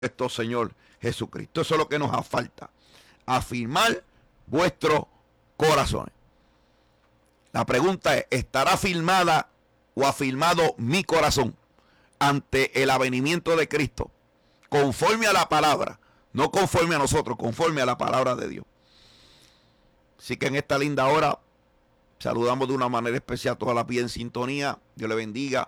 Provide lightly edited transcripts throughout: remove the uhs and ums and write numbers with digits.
nuestro Señor Jesucristo. Eso es lo que nos falta. Afirmar vuestros corazones. La pregunta es, ¿estará afirmada o afirmado mi corazón ante el avenimiento de Cristo? Conforme a la palabra, no conforme a nosotros, conforme a la palabra de Dios. Así que en esta linda hora saludamos de una manera especial a todas las vidas en sintonía. Dios le bendiga.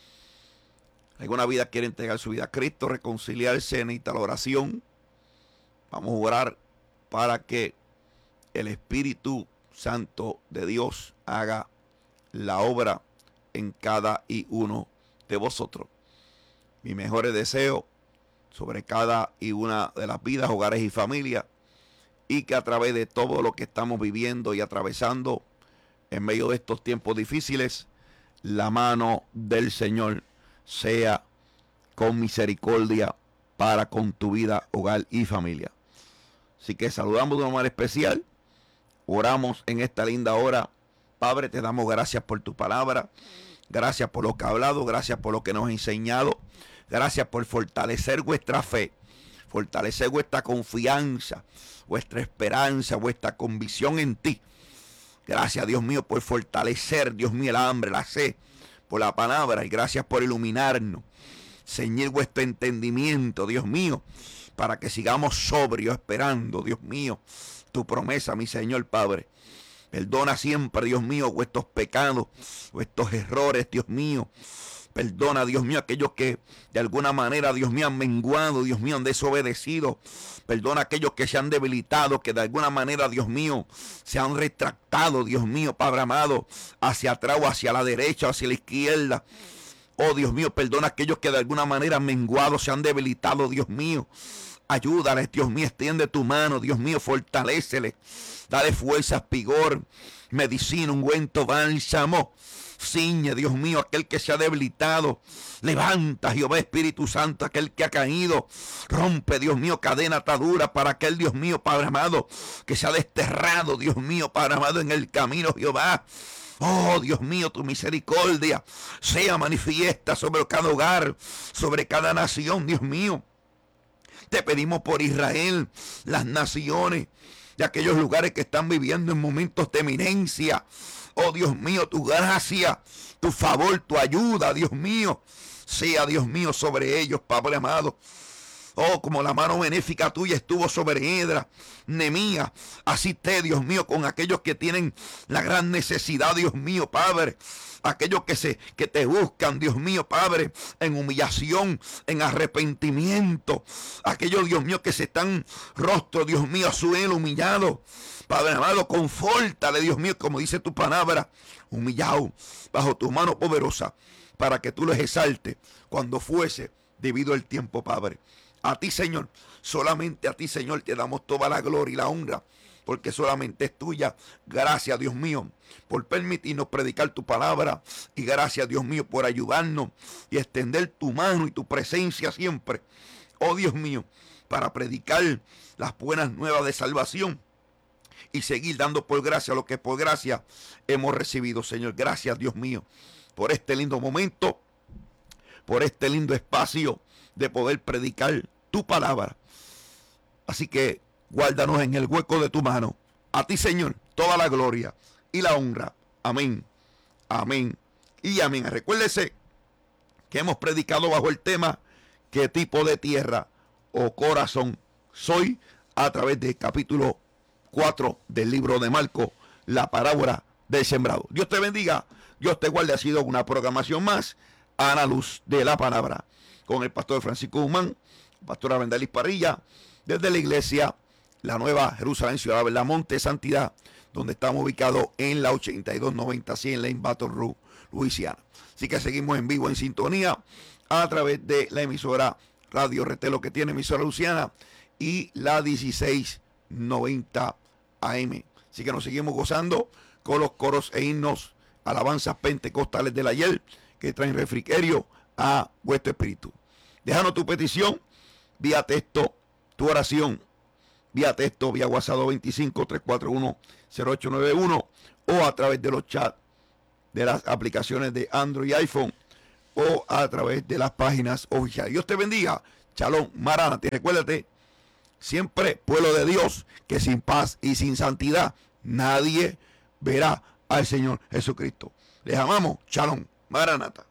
Alguna vida quiere entregar su vida a Cristo, reconciliarse, necesita la oración. Vamos a orar para que el Espíritu Santo de Dios haga la obra en cada y uno de vosotros. Mis mejores deseos sobre cada y una de las vidas, hogares y familias, y que a través de todo lo que estamos viviendo y atravesando en medio de estos tiempos difíciles, la mano del Señor sea con misericordia para con tu vida, hogar y familia. Así que saludamos de una manera especial, oramos en esta linda hora. Padre, te damos gracias por tu palabra, gracias por lo que ha hablado, gracias por lo que nos ha enseñado, gracias por fortalecer vuestra fe, fortalecer vuestra confianza, vuestra esperanza, vuestra convicción en ti. Gracias, Dios mío, por fortalecer, Dios mío, el hambre, la sed por la palabra, y gracias por iluminarnos, ceñir vuestro entendimiento, Dios mío, para que sigamos sobrios esperando, Dios mío, tu promesa, mi Señor Padre. Perdona siempre, Dios mío, vuestros pecados, vuestros errores, Dios mío. Perdona, Dios mío, aquellos que de alguna manera, Dios mío, han menguado, Dios mío, han desobedecido. Perdona aquellos que se han debilitado, que de alguna manera, Dios mío, se han retractado, Dios mío, Padre amado, hacia atrás o hacia la derecha o hacia la izquierda. Oh, Dios mío, perdona aquellos que de alguna manera han menguado, se han debilitado, Dios mío. Ayúdales, Dios mío, extiende tu mano, Dios mío, fortaléceles. Dale fuerzas, vigor, medicina, ungüento, bálsamo. Ciñe, Dios mío, aquel que se ha debilitado. Levanta, Jehová Espíritu Santo, aquel que ha caído. Rompe, Dios mío, cadena, atadura para aquel, Dios mío, Padre amado, que se ha desterrado, Dios mío, Padre amado, en el camino, Jehová. Oh, Dios mío, tu misericordia sea manifiesta sobre cada hogar, sobre cada nación, Dios mío. Te pedimos por Israel, las naciones, de aquellos lugares que están viviendo en momentos de eminencia. Oh, Dios mío, tu gracia, tu favor, tu ayuda, Dios mío, sea, Dios mío, sobre ellos, Padre amado. Oh, como la mano benéfica tuya estuvo sobre Edra, Nehemías, así te, Dios mío, con aquellos que tienen la gran necesidad, Dios mío, Padre. Aquellos que te buscan, Dios mío, Padre, en humillación, en arrepentimiento. Aquellos, Dios mío, que se están rostro, Dios mío, a suelo, humillado. Padre amado, confórtale, Dios mío, como dice tu palabra, humillado bajo tu mano poderosa, para que tú los exaltes cuando fuese debido el tiempo, Padre. A ti, Señor, solamente a ti, Señor, te damos toda la gloria y la honra, porque solamente es tuya. Gracias, Dios mío, por permitirnos predicar tu palabra, y gracias, Dios mío, por ayudarnos y extender tu mano y tu presencia siempre, oh Dios mío, para predicar las buenas nuevas de salvación y seguir dando por gracia lo que por gracia hemos recibido, Señor. Gracias, Dios mío, por este lindo momento, por este lindo espacio de poder predicar tu palabra. Así que guárdanos en el hueco de tu mano. A ti, Señor, toda la gloria y la honra. Amén, amén y amén. Recuérdese que hemos predicado bajo el tema ¿qué tipo de tierra o corazón soy? A través del capítulo 4 del libro de Marcos, la parábola del sembrado. Dios te bendiga, Dios te guarde. Ha sido una programación más a la luz de la palabra, con el pastor Francisco Guzmán, pastora Bendalis Parrilla, desde la iglesia La Nueva Jerusalén, Ciudad de Monte Santidad, donde estamos ubicados en la 8290 100 Lane, Baton Rouge, Luisiana. Así que seguimos en vivo, en sintonía, a través de la emisora Radio Retelo, que tiene emisora Luisiana, y la 1690 AM. Así que nos seguimos gozando con los coros e himnos, alabanzas pentecostales del ayer, que traen refrigerio a vuestro espíritu. Déjanos tu petición vía texto, tu oración vía texto, vía WhatsApp 25-341-0891, o a través de los chats de las aplicaciones de Android y iPhone, o a través de las páginas oficiales. Dios te bendiga, Shalom, Maranatha. Y recuérdate, siempre, pueblo de Dios, que sin paz y sin santidad nadie verá al Señor Jesucristo. Les amamos. Shalom, Maranatha.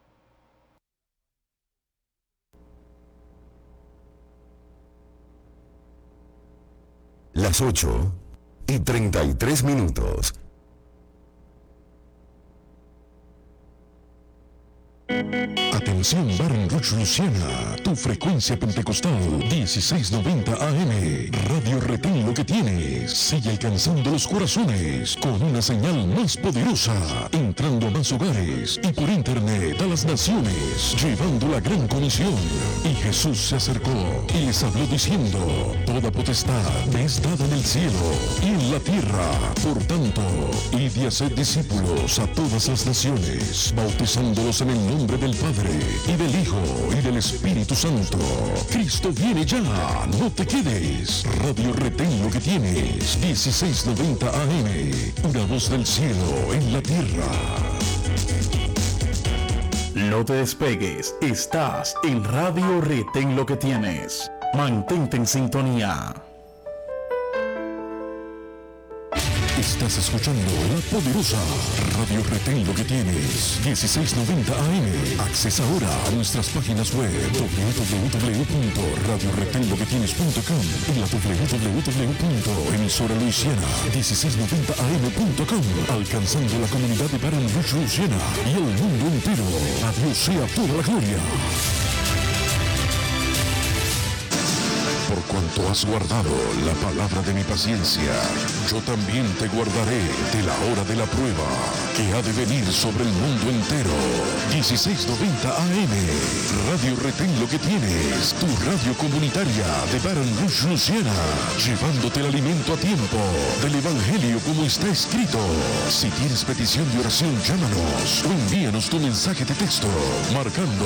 Las 8:33. Atención Baton Rouge, Luisiana, tu frecuencia pentecostal 1690 AM. Radio Retén lo que tienes. Sigue alcanzando los corazones con una señal más poderosa, entrando a más hogares y por internet a las naciones, llevando la gran comisión. Y Jesús se acercó y les habló diciendo: toda potestad me es dada en el cielo y en la tierra. Por tanto, id y haced discípulos a todas las naciones, bautizándolos en el nombre del Padre, y del Hijo, y del Espíritu Santo. Cristo viene ya, no te quedes. Radio Retén lo que tienes, 1690 AM, una voz del cielo en la tierra. No te despegues, estás en Radio Retén lo que tienes. Mantente en sintonía. Estás escuchando la poderosa Radio Retén lo que tienes, 1690 AM. Accesa ahora a nuestras páginas web www.radioretenloquetienes.com y la www.emisoraluisiana1690am.com, alcanzando la comunidad de Baton Rouge, Luisiana y el mundo entero. A Dios sea toda la gloria. Por cuanto has guardado la palabra de mi paciencia, yo también te guardaré de la hora de la prueba que ha de venir sobre el mundo entero. 1690 AM, Radio Retén lo que tienes, tu radio comunitaria de Baton Rouge, Luisiana, llevándote el alimento a tiempo del Evangelio como está escrito. Si tienes petición de oración, llámanos o envíanos tu mensaje de texto marcando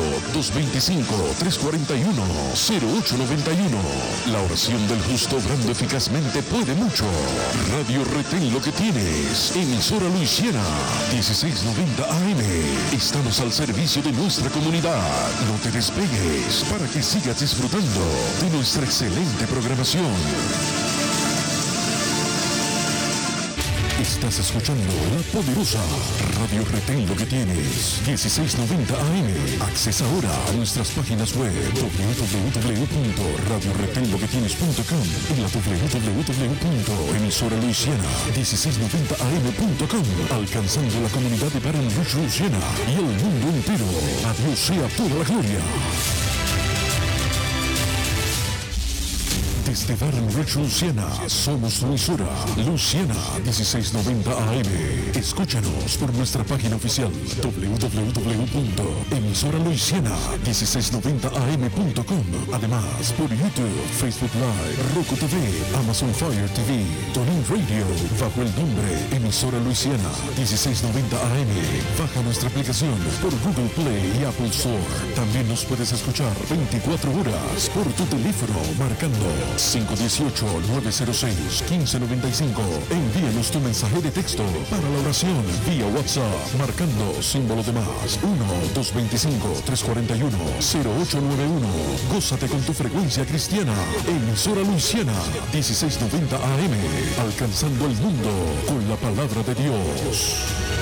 225-341-0891. La oración del justo obrando eficazmente puede mucho. Radio Retén lo que tienes, emisora Luisiana, 1690 AM. Estamos al servicio de nuestra comunidad. No te despegues para que sigas disfrutando de nuestra excelente programación. Estás escuchando la poderosa Radio Retén lo que tienes, 1690 AM. Accesa ahora a nuestras páginas web www.radioretenloquetienes.com y la www.emisoraluisiana1690am.com, alcanzando la comunidad de Baton Rouge, Luisiana y el mundo entero. A Dios sea toda la gloria. Desde Baton Rouge, Luisiana, somos tu emisora, Luisiana 1690 AM. Escúchanos por nuestra página oficial www.emisoraluisiana1690am.com. Además, por YouTube, Facebook Live, Roku TV, Amazon Fire TV, TuneIn Radio, bajo el nombre Emisora Luisiana 1690 AM. Baja nuestra aplicación por Google Play y Apple Store. También nos puedes escuchar 24 horas por tu teléfono marcando 518-906-1595. Envíanos tu mensaje de texto para la oración vía WhatsApp marcando símbolo de más 1-225-341-0891. Gózate con tu frecuencia cristiana. Emisora Luisiana 1690 AM, alcanzando el mundo con la palabra de Dios.